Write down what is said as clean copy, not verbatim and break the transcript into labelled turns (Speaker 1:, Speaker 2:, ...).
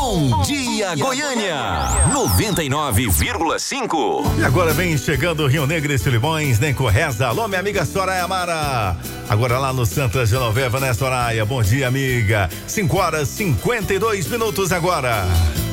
Speaker 1: Bom Dia Goiânia 99,5.
Speaker 2: E agora vem chegando Rio Negro e Solimões, Nenco Reza. Alô, minha amiga Soraya Amara. Agora lá no Santa Genoveva, né, Soraya? Bom dia, amiga. 5 horas 52 minutos agora.